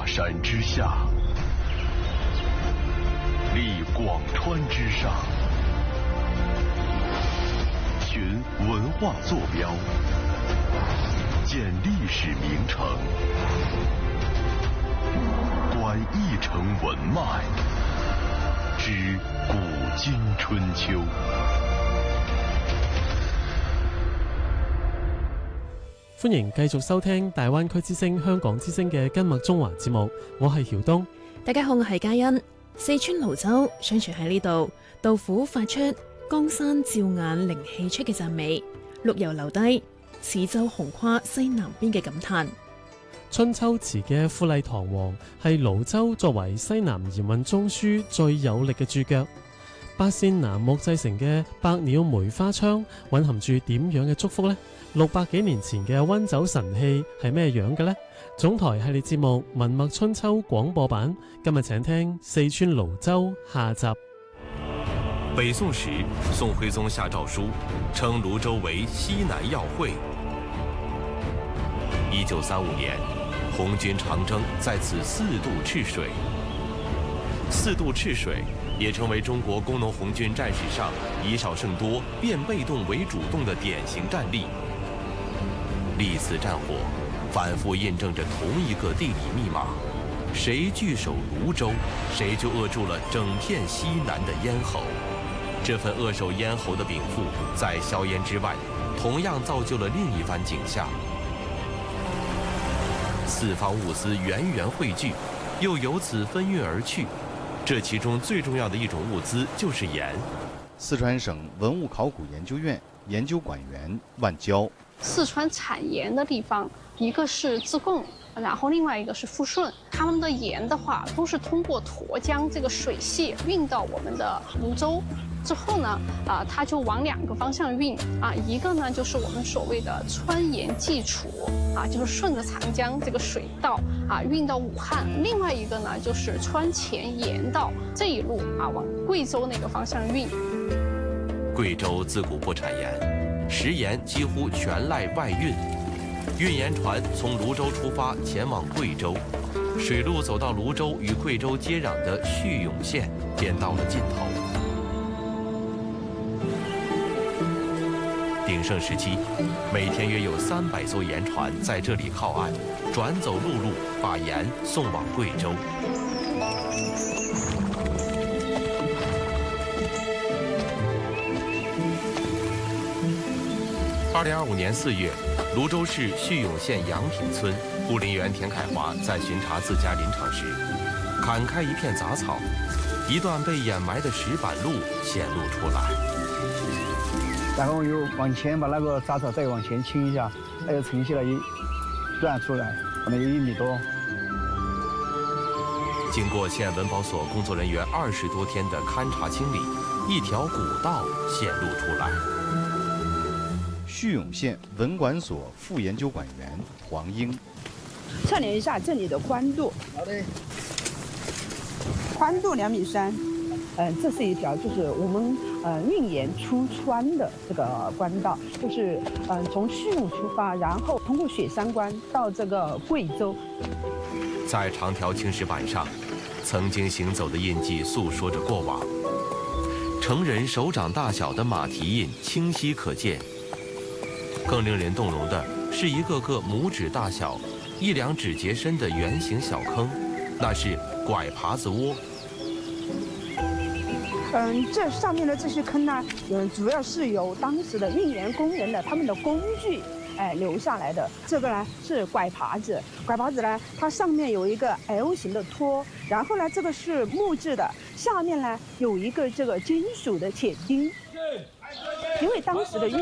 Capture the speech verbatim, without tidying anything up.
大山之下，立广川之上，寻文化坐标，建历史名城，观一城文脉，知古今春秋。 歡迎繼續收聽大灣區之聲香港之聲嘅根脈中華節目，我係曉東。 大家好，我係嘉欣。四川瀘州相傳喺呢度，杜甫發出江山照眼靈氣出嘅讚美，陸游留低此洲雄跨西南邊嘅感嘆。 春秋詞嘅富麗堂皇，係瀘州作為西南鹽運中樞最有力嘅駐腳。八線楠木製成嘅百鳥梅花窗，蘊含住點樣嘅祝福呢？六百幾年前嘅溫酒神器係咩樣嘅呢？總台系列節目《文脈春秋》廣播版，今日請聽四川瀘州下集。 北宋時，宋徽宗下詔書，稱瀘州為西南要會。一九三五年，紅軍長征在此四渡赤水。四渡赤水也成為中國工農紅軍戰史上以少勝多、變被動為主動的典型戰例。歷次戰火反覆印證着同一個地理密碼：誰據守瀘州，誰就扼住了整片西南的咽喉。這份扼守咽喉的稟賦，在硝煙之外，同樣造就了另一番景象。四方物資源源匯聚，又由此分運而去。這其中最重要的一種物資就是鹽。 四川省文物考古研究院研究館員萬嬌。 四川產鹽的地方，一個是自貢，然後另外一個是富順。他們的鹽的話，都是通過沱江這個水系運到我們的瀘州之後呢，啊、呃，它就往兩個方向運啊，一個呢就是我們所謂的川鹽濟楚啊，就是順着長江這個水道啊運到武漢；另外一個呢就是川黔鹽道這一路啊往貴州那個方向運。 貴州自古不產鹽。食鹽幾乎全賴外運，運鹽船從瀘州出發前往貴州，水路走到瀘州與貴州接壤的叙永縣，便到了盡頭。鼎盛時期，每天約有三百艘鹽船在這裡靠岸，轉走陸路，把鹽送往貴州。二零二五年四月，瀘州市叙永縣陽平村護林員田凱華在巡查自家林場時，砍開一片雜草，一段被掩埋的石板路顯露出來。 然後又往前把那個雜草再往前清一下，它又呈現了一段出來，可能有一米多。 經過縣文保所工作人員二十多天的勘察清理，一條古道顯露出來。 叙永縣文管所副研究館員黃英， 測量一下這裡的寬度。好的。寬度兩米三。嗯，這是一條就是我們呃運鹽出川的這個官道，就是嗯從叙永出發，然後通過雪山關到這個貴州。 在長條青石板上，曾經行走的印記訴說着過往。成人手掌大小的馬蹄印清晰可見。更令人動容的是一個個拇指大小、一兩指節深的圓形小坑，那是拐耙子窩。 嗯，這上面的這些坑呢，嗯，主要是由當時的運鹽工人的他們的工具，哎，留下來的。這個呢是拐耙子，拐耙子呢，它上面有一個 L 型的托，然後呢，這個是木質的，下面呢有一個這個金屬的鐵釘。因為當時的運